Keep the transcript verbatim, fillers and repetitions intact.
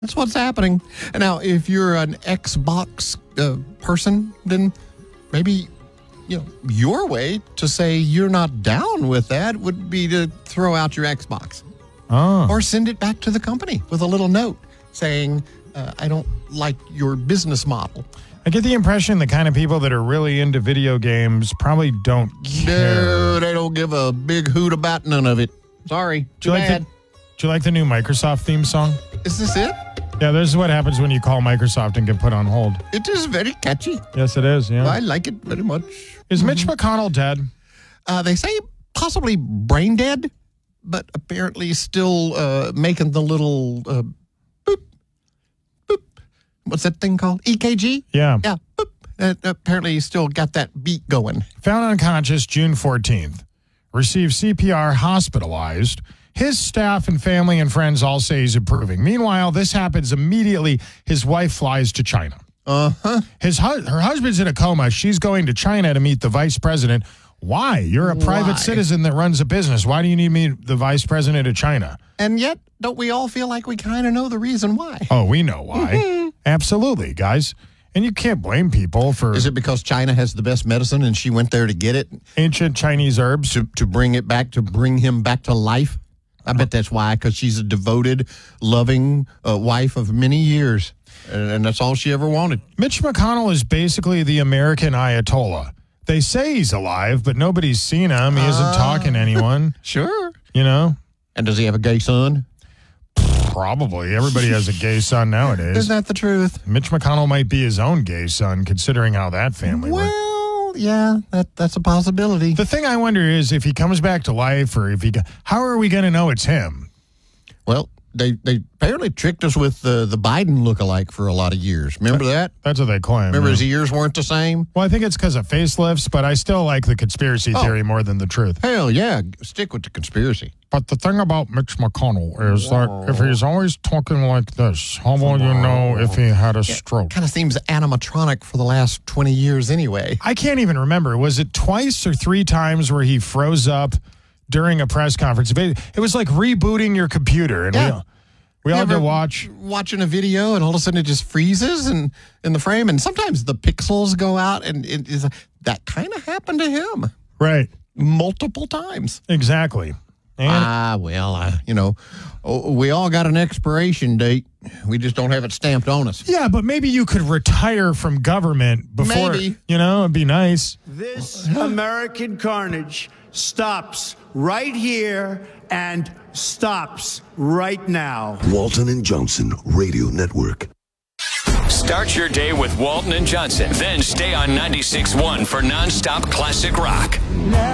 That's what's happening. And now, if you're an Xbox uh, person, then maybe, you know, your way to say you're not down with that would be to throw out your Xbox. Oh. Or send it back to the company with a little note saying, uh, I don't like your business model. I get the impression the kind of people that are really into video games probably don't care. No, they don't give a big hoot about none of it. Sorry. Do you, like the, do you like the new Microsoft theme song? Is this it? Yeah, this is what happens when you call Microsoft and get put on hold. It is very catchy. Yes, it is. Yeah, I like it very much. Is Mitch McConnell dead? Uh, they say possibly brain dead, but apparently still uh, making the little uh, boop, boop. What's that thing called? E K G? Yeah. Yeah, boop. Uh, apparently he's still got that beat going. Found unconscious June fourteenth. Received C P R, hospitalized. His staff and family and friends all say he's improving. Meanwhile, this happens immediately. His wife flies to China. Uh-huh. His hu- Her husband's in a coma. She's going to China to meet the vice president. Why? You're a private Why? citizen that runs a business. Why do you need to meet the vice president of China? And yet, don't we all feel like we kind of know the reason why? Oh, we know why. Absolutely, guys. And you can't blame people for... Is it because China has the best medicine and she went there to get it? Ancient Chinese herbs? To, to bring it back, to bring him back to life? I bet that's why, because she's a devoted, loving uh, wife of many years. And, and that's all she ever wanted. Mitch McConnell is basically the American Ayatollah. They say he's alive, but nobody's seen him. He isn't Uh, talking to anyone. Sure. You know? And does he have a gay son? Probably. Everybody has a gay son nowadays. Isn't that the truth? Mitch McConnell might be his own gay son, considering how that family works. Well, yeah, that that's a possibility. The thing I wonder is if he comes back to life, or if he, how are we going to know it's him? Well, they they apparently tricked us with the the Biden lookalike for a lot of years. Remember that? That's what they claim. Remember yeah. his ears weren't the same? Well, I think it's because of facelifts, but I still like the conspiracy Oh. theory more than the truth. Hell yeah, stick with the conspiracy. But the thing about Mitch McConnell is that if he's always talking like this, how will you know if he had a stroke? Kind of seems animatronic for the last twenty years anyway. I can't even remember. Was it twice or three times where he froze up during a press conference? It was like rebooting your computer. And Yeah. we, we all You had to ever watch. Watching a video and all of a sudden it just freezes and in the frame. And sometimes the pixels go out and it is that kind of happened to him Right. multiple times. Exactly. And Ah, well, uh, you know, oh, we all got an expiration date. We just don't have it stamped on us. yeah, but maybe you could retire from government before, Maybe. you know, it'd be nice. This American carnage stops right here and stops right now. Walton and Johnson Radio Network. Start your day with Walton and Johnson. Then stay on ninety-six point one for nonstop classic rock.